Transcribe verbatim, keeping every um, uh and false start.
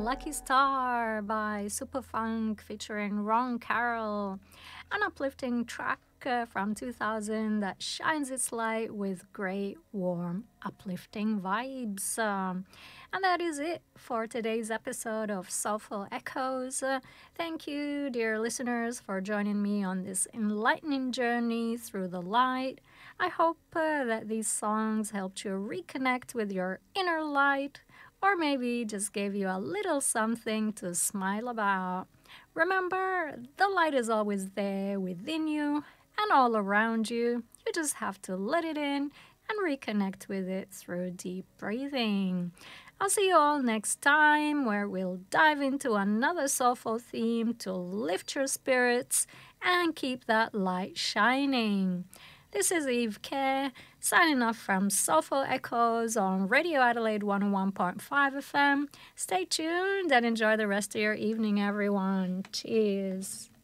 Lucky Star by Superfunk featuring Ron Carroll, an uplifting track uh, from two thousand that shines its light with great, warm, uplifting vibes. Um, and that is it for today's episode of Soulful Echoes. Uh, thank you, dear listeners, for joining me on this enlightening journey through the light. I hope uh, that these songs helped you reconnect with your inner light, or maybe just gave you a little something to smile about. Remember, the light is always there within you and all around you. You just have to let it in and reconnect with it through deep breathing. I'll see you all next time, where we'll dive into another soulful theme to lift your spirits and keep that light shining. This is Eve Kerr, signing off from Soulful Echoes on Radio Adelaide one oh one point five F M. Stay tuned and enjoy the rest of your evening, everyone. Cheers.